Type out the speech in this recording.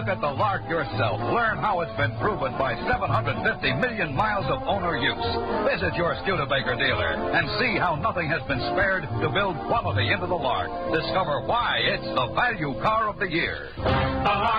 look at the Lark yourself. Learn how it's been proven by 750 million miles of owner use. Visit your Studebaker dealer and see how nothing has been spared to build quality into the Lark. Discover why it's the value car of the year. The Lark.